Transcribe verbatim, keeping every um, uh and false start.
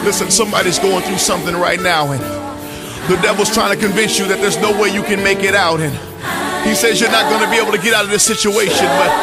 Listen, somebody's going through something right now, and the devil's trying to convince you that there's no way you can make it out, and he says you're not going to be able to get out of this situation. But